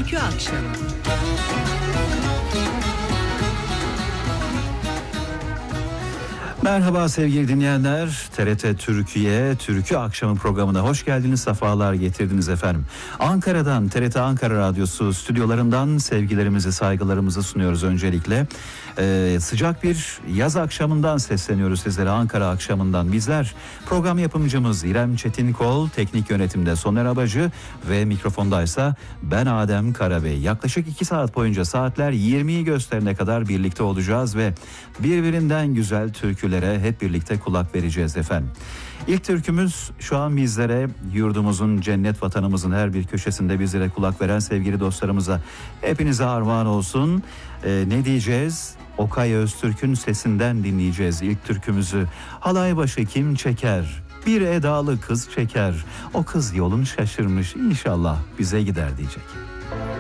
Türkü Akşamı. Merhaba sevgili dinleyenler, TRT Türkiye Türkü Akşamı programına hoş geldiniz, sefalar getirdiniz efendim. Ankara'dan, TRT Ankara Radyosu stüdyolarından sevgilerimizi, saygılarımızı sunuyoruz öncelikle. Sıcak bir yaz akşamından sesleniyoruz sizlere, Ankara akşamından. Bizler program yapımcımız İrem Çetinkol, teknik yönetimde Soner Abacı ve mikrofondaysa ben Adem Karabey. Yaklaşık 2 saat boyunca saatler 20'yi gösterene kadar birlikte olacağız ve birbirinden güzel türkülere hep birlikte kulak vereceğiz efendim. İlk türkümüz şu an bizlere, yurdumuzun, cennet vatanımızın her bir köşesinde bizlere kulak veren sevgili dostlarımıza, hepinize armağan olsun. Ne diyeceğiz? Okay Öztürk'ün sesinden dinleyeceğiz ilk türkümüzü. Halay başı kim çeker? Bir edalı kız çeker. O kız yolun şaşırmış, İnşallah bize gider diyecek.